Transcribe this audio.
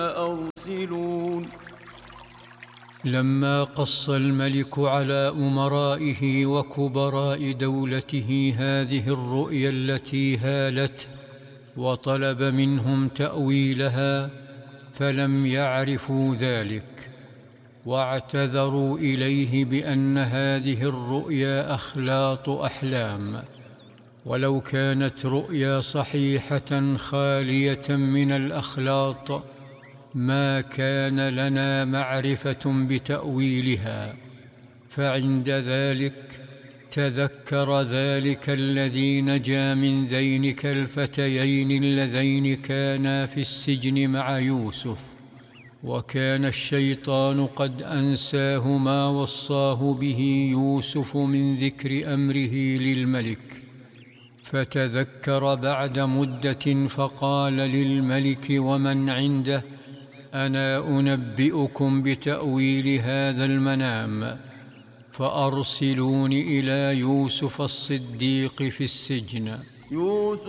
أرسلون. لما قص الملك على أمرائه وكبراء دولته هذه الرؤيا التي هالته وطلب منهم تأويلها، فلم يعرفوا ذلك، واعتذروا إليه بأن هذه الرؤيا أخلاط أحلام، ولو كانت رؤيا صحيحة خالية من الأخلاط ما كان لنا معرفة بتأويلها. فعند ذلك تذكر ذلك الذي نجا من ذينك الفتيين اللذين كانا في السجن مع يوسف، وكان الشيطان قد أنساه ما وصاه به يوسف من ذكر أمره للملك، فتذكر بعد مدة فقال للملك ومن عنده: أنا أنبئكم بتأويل هذا المنام، فأرسلوني إلى يوسف الصديق في السجن.